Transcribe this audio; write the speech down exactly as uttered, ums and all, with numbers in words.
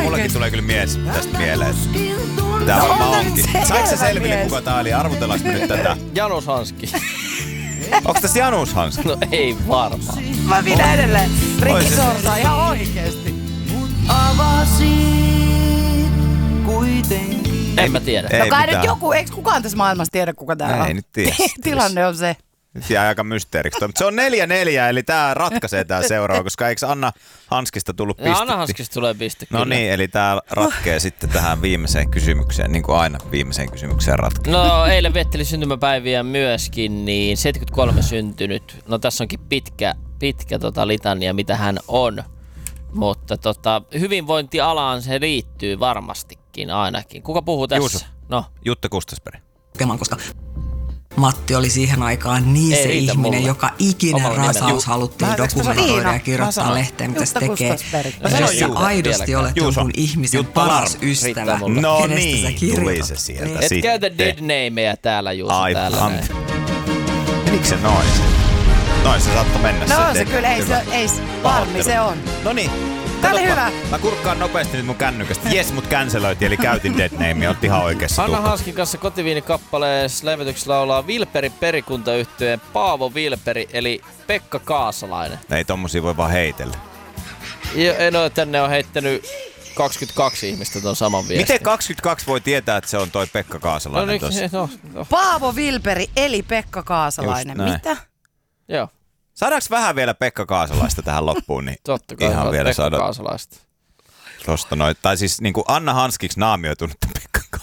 mullakin tulee kyllä mies tästä mieleen. Tää no varmaan onkin. Saiko sä selville, kuka tää oli? Arvutellaanko me nyt tätä? Janus Hanski. Onks tässä Janus Hanski? No ei varmaan. Mä pidän edelleen. Rikki Sorsa ihan oikeesti. En mä tiedä. No kai nyt joku, eikö kukaan tässä maailmassa tiedä, kuka tää on? Ei nyt tiedä. Tilanne on se. Jää aika mysteeriksi. Mutta se on neljä neljä, eli tää ratkaisee tää seuraava, koska eikö Anna Hanskista tullut piste? Anna Hanskista tulee piste, No kyllä. niin, eli tää ratkee oh. sitten tähän viimeiseen kysymykseen, niin kuin aina viimeiseen kysymykseen ratkee. No eilen vietteli syntymäpäiviä myöskin, niin seitsemänkymmentäkolme syntynyt. No tässä onkin pitkä, pitkä tota litania, mitä hän on. Mutta tota, hyvinvointialaan se liittyy varmastikin ainakin. Kuka puhuu tässä? Juuso. No. Jutta Kustasberg. Koska Matti oli siihen aikaan niin Ei se riitä ihminen, mulle. joka ikinen Omalla rasaus nimellä. haluttiin Mä- dokumentoida ja Mä kirjoittaa sanon. lehteen, mitä se Jutta tekee. Kustasberg. Ja sanon jos sä Juuso aidosti vieläkään. olet Juuso. jonkun ihmisen Jutta paras Larm. ystävä, Riittää mulle. No kenestä niin, sä kirjoitat. tuli se sieltä. Niin. Et Sitten. käytä deadnameja täällä Juuso Aivan. täällä näin. Menikö se noin? Noin se saattoi mennä. No on se dead- kyllä, ei se, ei se, valmi se on. No niin. Tää oli hyvä. Mä kurkkaan nopeasti nyt mun kännykästä. Jes, mut canceloitiin, eli käytin deadnamea. Oot ihan oikeassa. Hanna Tuukka. Hanskin kanssa kotiviinikappaleessa levytyksessä laulaa Vilperi perikuntayhtyeen Paavo Vilperi, eli Pekka Kaasalainen. Ei tommosia voi vaan heitellä. Ja, no tänne on heittänyt kaksikymmentäkaksi ihmistä ton saman viestin. Miten kaksikymmentäkaksi voi tietää, että se on toi Pekka No, Kaasalainen niin, tossa? no, no, Paavo Vilperi eli Pekka Kaasalainen. Just näin. Mitä? joo, Saadaanko vähän vielä Pekka Kaasalaista tähän loppuun? Niin totta kai. ihan sä oot vielä Pekka saada Kaasalaista. tosta noin. Tai siis niin kuin Anna Hanskiksi naamioitunutta